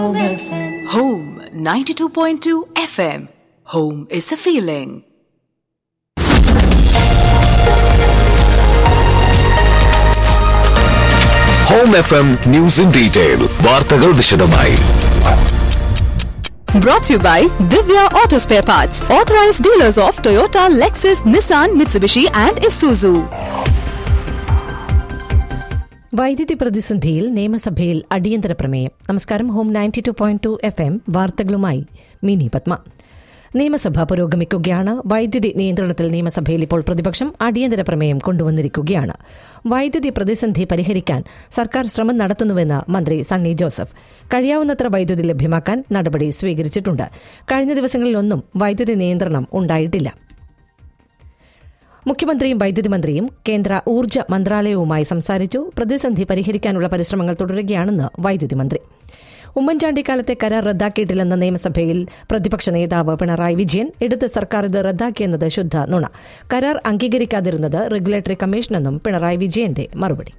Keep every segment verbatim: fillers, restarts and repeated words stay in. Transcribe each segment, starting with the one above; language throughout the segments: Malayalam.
Home ninety-two point two F M. Home is a feeling. Home F M News in Detail. വാർത്തകൾ വിശദമായി. Brought to you by Divya Auto Spare Parts, authorized dealers of Toyota, Lexus, Nissan, Mitsubishi and Isuzu. വൈദ്യുതി പ്രതിസന്ധിയിൽ നിയമസഭയിൽ അടിയന്തര പ്രമേയം. നമസ്കാരം. Home ninety two point two F M വാർത്തകളുമായി മിനി പത്മ. നിയമസഭ പുരോഗമിക്കുകയാണ്. വൈദ്യുതി നിയന്ത്രണത്തിൽ നിയമസഭയിൽ ഇപ്പോൾ പ്രതിപക്ഷം അടിയന്തര പ്രമേയം കൊണ്ടുവന്നിരിക്കുകയാണ്. വൈദ്യുതി പ്രതിസന്ധി പരിഹരിക്കാൻ സർക്കാർ ശ്രമം നടത്തുന്നുവെന്ന് മന്ത്രി സണ്ണി ജോസഫ്. കഴിയാവുന്നത്ര വൈദ്യുതി ലഭ്യമാക്കാൻ നടപടി സ്വീകരിച്ചിട്ടുണ്ട്. കഴിഞ്ഞ ദിവസങ്ങളിലൊന്നും വൈദ്യുതി നിയന്ത്രണം ഉണ്ടായിട്ടില്ല. മുഖ്യമന്ത്രിയും വൈദ്യുതി മന്ത്രിയും കേന്ദ്ര ഊർജ്ജ മന്ത്രാലയവുമായി സംസാരിച്ചു. പ്രതിസന്ധി പരിഹരിക്കാനുള്ള പരിശ്രമങ്ങൾ തുടരുകയാണെന്ന് വൈദ്യുതി മന്ത്രി. ഉമ്മൻചാണ്ടി കാലത്തെ കരാർ റദ്ദാക്കിയിട്ടില്ലെന്ന നിയമസഭയിൽ പ്രതിപക്ഷ നേതാവ് പിണറായി വിജയൻ ഇടത് സർക്കാർ ഇത് റദ്ദാക്കിയെന്നത് ശുദ്ധ നുണ. കരാർ അംഗീകരിക്കാതിരുന്നത് റെഗുലേറ്ററി കമ്മീഷനെന്നും പിണറായി വിജയന്റെ മറുപടി.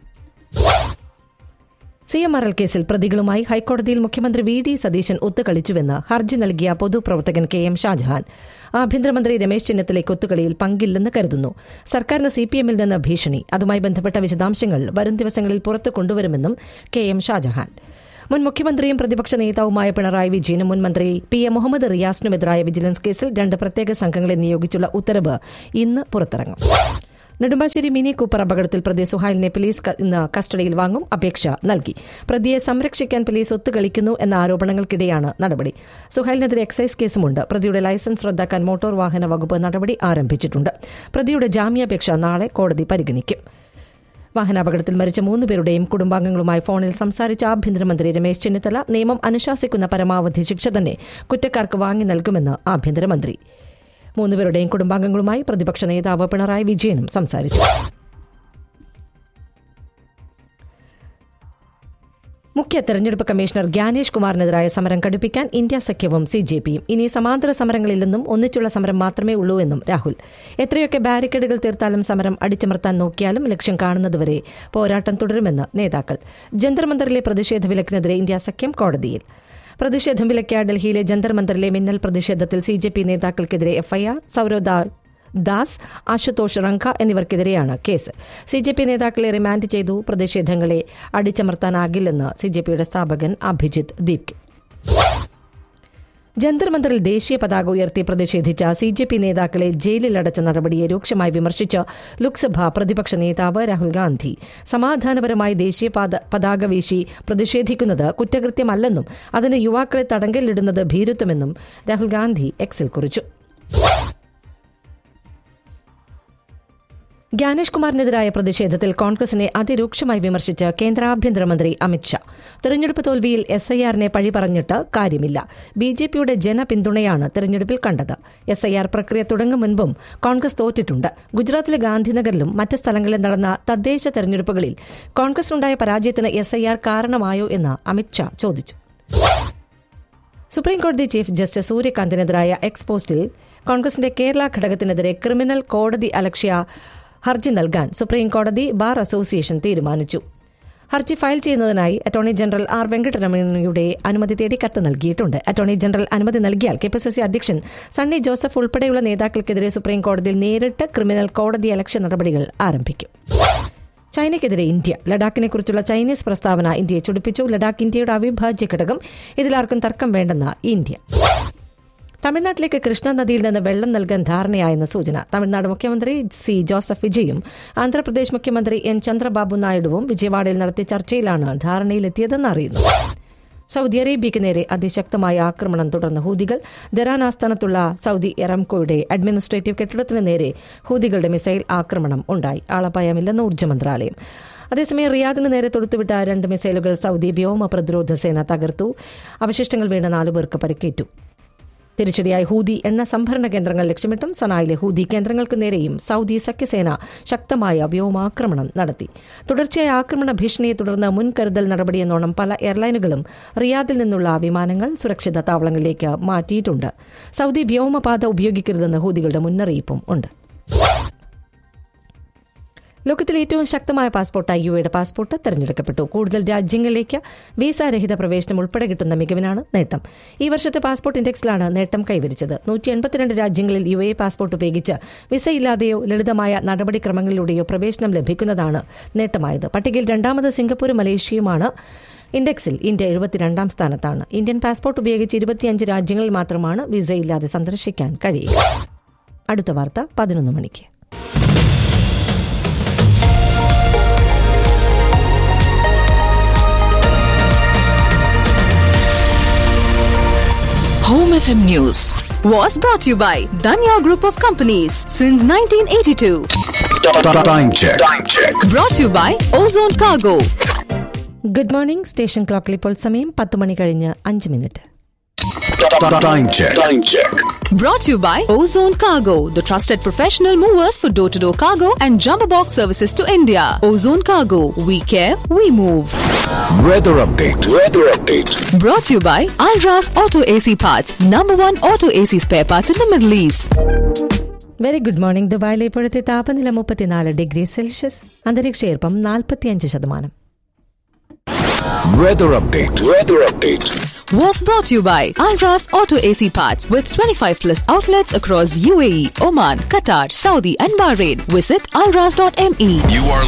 സി എം ആർ എൽ കേസിൽ പ്രതികളുമായി ഹൈക്കോടതിയിൽ മുഖ്യമന്ത്രി വി ഡി സതീശൻ ഒത്തുകളിച്ചുവെന്ന് ഹർജി നൽകിയ പൊതുപ്രവർത്തകൻ കെ എം ഷാജഹാൻ. ആഭ്യന്തരമന്ത്രി രമേശ് ചെന്നിത്തലയ്ക്ക് ഒത്തുകളിയിൽ പങ്കില്ലെന്ന് കരുതുന്നു. സർക്കാരിന് സി പി എമ്മിൽ നിന്ന് ഭീഷണി. അതുമായി ബന്ധപ്പെട്ട വിശദാംശങ്ങൾ വരും ദിവസങ്ങളിൽ പുറത്തു കൊണ്ടുവരുമെന്നും കെ എം ഷാജഹാൻ. മുൻ മുഖ്യമന്ത്രിയും പ്രതിപക്ഷ നേതാവുമായ പിണറായി വിജയനും മുൻ മന്ത്രി പി എ മുഹമ്മദ് റിയാസിനുമെതിരായ വിജിലൻസ് കേസിൽ രണ്ട് പ്രത്യേക സംഘങ്ങളെ നിയോഗിച്ചുള്ള ഉത്തരവ് ഇന്ന് പുറത്തിറങ്ങും. നെടുമ്പാശ്ശേരി മിനി കൂപ്പർ അപകടത്തിൽ പ്രതി സുഹൈലിനെ പോലീസ് ഇന്ന് കസ്റ്റഡിയിൽ വാങ്ങും. അപേക്ഷ നൽകി. പ്രതിയെ സംരക്ഷിക്കാൻ പോലീസ് ഒത്തുകളിക്കുന്നു എന്ന ആരോപണങ്ങൾക്കിടെയാണ് നടപടി. സുഹൈലിനെതിരെ എക്സൈസ് കേസുമുണ്ട്. പ്രതിയുടെ ലൈസൻസ് റദ്ദാക്കാൻ മോട്ടോർ വാഹന വകുപ്പ് നടപടി ആരംഭിച്ചിട്ടുണ്ട്. പ്രതിയുടെ ജാമ്യാപേക്ഷ നാളെ കോടതി പരിഗണിക്കും. വാഹനാപകടത്തിൽ മരിച്ച മൂന്ന് പേരുടെയും കുടുംബാംഗങ്ങളുമായി ഫോണിൽ സംസാരിച്ച ആഭ്യന്തരമന്ത്രി രമേശ് ചെന്നിത്തല നിയമം അനുശാസിക്കുന്ന പരമാവധി ശിക്ഷ തന്നെ കുറ്റക്കാർക്ക് വാങ്ങി നൽകുമെന്ന് ആഭ്യന്തരമന്ത്രി. മൂന്നുപേരുടെയും കുടുംബാംഗങ്ങളുമായി പ്രതിപക്ഷ നേതാവ് പിണറായി വിജയനും സംസാരിച്ചു. മുഖ്യ തെരഞ്ഞെടുപ്പ് കമ്മീഷണർ ഗ്യാനേഷ് കുമാറിനെതിരായ സമരം കടുപ്പിക്കാൻ ഇന്ത്യ സഖ്യവും സി ജെ പിയും. ഇനി സമാന്തര സമരങ്ങളില്ലെന്നും ഒന്നിച്ചുള്ള സമരം മാത്രമേ ഉള്ളൂ എന്നും രാഹുൽ. എത്രയൊക്കെ ബാരിക്കേഡുകൾ തീർത്താലും സമരം അടിച്ചമർത്താൻ നോക്കിയാലും ലക്ഷ്യം കാണുന്നതുവരെ പോരാട്ടം തുടരുമെന്ന് നേതാക്കൾ. ജന്തർ മന്ദറിലെ പ്രതിഷേധ വിലക്കിനെതിരെ ഇന്ത്യ സഖ്യം കോടതിയിൽ. പ്രതിഷേധം വിലക്കിയ ഡൽഹിയിലെ ജന്തർ മന്ദറിലെ മിന്നൽ പ്രതിഷേധത്തിൽ C J P നേതാക്കൾക്കെതിരെ FIR. Sourav Das, Ashutosh റംഘ എന്നിവർക്കെതിരെയാണ് case. C J P നേതാക്കളെ റിമാൻഡ് ചെയ്തു. പ്രതിഷേധങ്ങളെ അടിച്ചമർത്താനാകില്ലെന്ന് സി ജെ പിയുടെ സ്ഥാപകൻ അഭിജിത്ത് ദീപ്. ജന്തർ മന്ദറിൽ ദേശീയ പതാക ഉയർത്തി പ്രതിഷേധിച്ച സി ജെ പി നേതാക്കളെ ജയിലിലടച്ച നടപടിയെ രൂക്ഷമായി വിമർശിച്ച് ലോക്സഭാ പ്രതിപക്ഷ നേതാവ് രാഹുൽ ഗാന്ധി. സമാധാനപരമായി ദേശീയ പതാക വീശി പ്രതിഷേധിക്കുന്നത് കുറ്റകൃത്യമല്ലെന്നും അതിന് യുവാക്കളെ തടങ്കലിടുന്നത് ഭീരുത്വമെന്നും രാഹുൽ ഗാന്ധി എക്സിൽ കുറിച്ചു. ഗ്യാനേഷ് കുമാറിനെതിരായ പ്രതിഷേധത്തിൽ കോൺഗ്രസിനെ അതിരൂക്ഷമായി വിമർശിച്ച് കേന്ദ്ര ആഭ്യന്തരമന്ത്രി അമിത്ഷാ. തെരഞ്ഞെടുപ്പ് തോൽവിയിൽ എസ് ഐ ആറിനെ പഴി പറഞ്ഞിട്ട് കാര്യമില്ല. ബി ജെ പിയുടെ ജനപിന്തുണയാണ് തെരഞ്ഞെടുപ്പിൽ കണ്ടത്. എസ് ഐ ആർ പ്രക്രിയ തുടങ്ങും മുൻപും കോൺഗ്രസ് തോറ്റിട്ടുണ്ട്. ഗുജറാത്തിലെ ഗാന്ധിനഗറിലും മറ്റ് സ്ഥലങ്ങളിൽ നടന്ന തദ്ദേശ തെരഞ്ഞെടുപ്പുകളിൽ കോൺഗ്രസിനുണ്ടായ പരാജയത്തിന് എസ് ഐ ആർ കാരണമായോ എന്ന് അമിത്ഷാ ചോദിച്ചു. സുപ്രീംകോടതി ചീഫ് ജസ്റ്റിസ് സൂര്യകാന്തിനെതിരായ എക്സ് പോസ്റ്റിൽ കോൺഗ്രസിന്റെ കേരള ഘടകത്തിനെതിരെ ക്രിമിനൽ കോടതി അലക്ഷ്യ ഹർജി നൽകാൻ സുപ്രീംകോടതി ബാർ അസോസിയേഷൻ തീരുമാനിച്ചു. ഹർജി ഫയൽ ചെയ്യുന്നതിനായി അറ്റോർണി ജനറൽ ആർ വെങ്കട്ടരമണയുടെ അനുമതി തേടി കത്ത് നൽകിയിട്ടുണ്ട്. അറ്റോർണി ജനറൽ അനുമതി നൽകിയാൽ കെ പി സി സി അധ്യക്ഷൻ സണ്ണി ജോസഫ് ഉൾപ്പെടെയുള്ള നേതാക്കൾക്കെതിരെ സുപ്രീംകോടതിയിൽ നേരിട്ട് ക്രിമിനൽ കോടതി അലക്ഷ്യ നടപടികൾ ആരംഭിക്കും. ചൈനയ്ക്കെതിരെ ഇന്ത്യ. ലഡാക്കിനെക്കുറിച്ചുള്ള ചൈനീസ് പ്രസ്താവന ഇന്ത്യയെ ചൊടിപ്പിച്ചു. ലഡാക്ക് ഇന്ത്യയുടെ അവിഭാജ്യ ഘടകം. ഇതിലാർക്കും തർക്കം വേണ്ടെന്ന് ഇന്ത്യ. തമിഴ്നാട്ടിലേക്ക് കൃഷ്ണ നദിയിൽ നിന്ന് വെള്ളം നൽകാൻ ധാരണയായെന്ന സൂചന. തമിഴ്നാട് മുഖ്യമന്ത്രി സി ജോസഫ് വിജയും ആന്ധ്രാപ്രദേശ് മുഖ്യമന്ത്രി എൻ ചന്ദ്രബാബു നായിഡുവും വിജയവാഡയിൽ നടത്തിയ ചർച്ചയിലാണ് ധാരണയിലെത്തിയതെന്ന് അറിയുന്നു. സൌദി അറേബ്യയ്ക്ക് നേരെ അതിശക്തമായ ആക്രമണം തുടർന്ന് ഹൂതികൾ. ദരാൻ ആസ്ഥാനത്തുള്ള സൌദി എറംകോയുടെ അഡ്മിനിസ്ട്രേറ്റീവ് കെട്ടിടത്തിന് നേരെ ഹൂതികളുടെ മിസൈൽ ആക്രമണം ഉണ്ടായി. ആളപായമില്ലെന്ന് ഊർജ്ജ മന്ത്രാലയം. അതേസമയം റിയാദിന് നേരെ തൊടുത്തുവിട്ട രണ്ട് മിസൈലുകൾ സൌദി വ്യോമ പ്രതിരോധ സേന തകർത്തു. അവശിഷ്ടങ്ങൾ വീണ നാലുപേർക്ക് പരിക്കേറ്റു. തിരിച്ചടിയായി ഹൂതി എണ്ണ സംഭരണ കേന്ദ്രങ്ങൾ ലക്ഷ്യമിട്ടും സനായിലെ ഹൂതി കേന്ദ്രങ്ങൾക്ക് നേരെയും സൌദി സഖ്യസേന ശക്തമായ വ്യോമാക്രമണം നടത്തി. തുടർച്ചയായ ആക്രമണ ഭീഷണിയെ തുടർന്ന് മുൻകരുതൽ നടപടിയെന്നോണം പല എയർലൈനുകളും റിയാദിൽ നിന്നുള്ള വിമാനങ്ങൾ സുരക്ഷിത താവളങ്ങളിലേക്ക് മാറ്റിയിട്ടുണ്ട്. സൌദി വ്യോമപാത ഉപയോഗിക്കരുതെന്ന് ഹൂതികളുടെ മുന്നറിയിപ്പും ഉണ്ട്. ലോകത്തിലെ ഏറ്റവും ശക്തമായ പാസ്പോർട്ടായി യു എയുടെ പാസ്പോർട്ട് തെരഞ്ഞെടുക്കപ്പെട്ടു. കൂടുതൽ രാജ്യങ്ങളിലേക്ക് വിസ രഹിത പ്രവേശനം ഉൾപ്പെടെ കിട്ടുന്ന മികവിനാണ് നേട്ടം. ഈ വർഷത്തെ പാസ്പോർട്ട് ഇൻഡെക്സിലാണ് നേട്ടം കൈവരിച്ചത്. നൂറ്റി എൺപത്തിരണ്ട് രാജ്യങ്ങളിൽ യു എ പാസ്പോർട്ട് ഉപയോഗിച്ച് വിസയില്ലാതെയോ ലളിതമായ നടപടിക്രമങ്ങളിലൂടെയോ പ്രവേശനം ലഭിക്കുന്നതാണ് നേട്ടമായത്. പട്ടികയിൽ രണ്ടാമത് സിംഗപ്പൂരും മലേഷ്യയുമാണ്. ഇൻഡെക്സിൽ ഇന്ത്യ എഴുപത്തിരണ്ടാം സ്ഥാനത്താണ്. ഇന്ത്യൻ പാസ്പോർട്ട് ഉപയോഗിച്ച് ഇരുപത്തിയഞ്ച് രാജ്യങ്ങളിൽ മാത്രമാണ് വിസയില്ലാതെ സന്ദർശിക്കാൻ കഴിയുക. അടുത്ത വാർത്ത പതിനൊന്ന് മണിക്ക്. Home F M News was brought to you by Danya Group of Companies since nineteen eighty-two. Time check. Time check. Brought to you by Ozone Cargo. Good morning. Station ക്ലോക്കിൽ ഇപ്പോൾ സമയം പത്ത് മണി കഴിഞ്ഞ് അഞ്ച് minute. Time check. Time check. Brought to you by Ozone Cargo, the trusted professional movers for door-to-door cargo and jumbo box services to India. Ozone Cargo, we care, we move. Weather update. Weather update. Brought to you by Alras Auto A C Parts, number one auto A C spare parts in the Middle East. Very good morning. ദുബായിലെ ഇപ്പോഴത്തെ താപനില മുപ്പത്തിനാല് ഡിഗ്രി സെൽഷ്യസ്, അന്തരീക്ഷ ഈർപ്പം നാൽപ്പത്തിയഞ്ച് ശതമാനം. Weather update. Weather update. Was brought to you by Alras Auto A C Parts with twenty-five plus outlets across U A E, Oman, Qatar, Saudi and Bahrain. Visit alras dot m e. You are